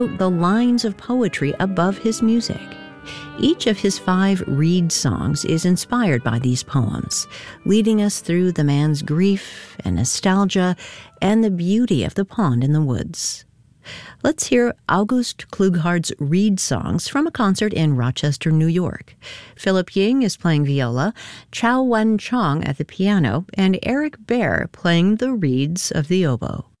the lines of poetry above his music. Each of his 5 reed songs is inspired by these poems, leading us through the man's grief and nostalgia and the beauty of the pond in the woods. Let's hear August Klughardt's reed songs from a concert in Rochester, New York. Philip Ying is playing viola, Chow Wen Chong at the piano, and Eric Baer playing the reeds of the oboe.